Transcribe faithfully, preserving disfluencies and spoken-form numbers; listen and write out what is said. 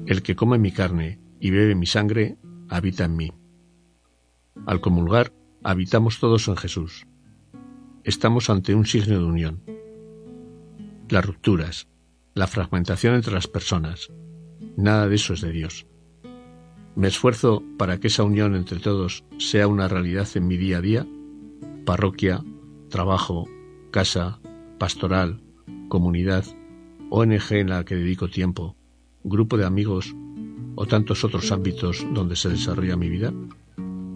El que come mi carne y bebe mi sangre, habita en mí. Al comulgar, habitamos todos en Jesús. Estamos ante un signo de unión. Las rupturas, la fragmentación entre las personas, nada de eso es de Dios. Me esfuerzo para que esa unión entre todos sea una realidad en mi día a día, parroquia, trabajo, casa, pastoral, comunidad, O N G en la que dedico tiempo, grupo de amigos o tantos otros ámbitos donde se desarrolla mi vida.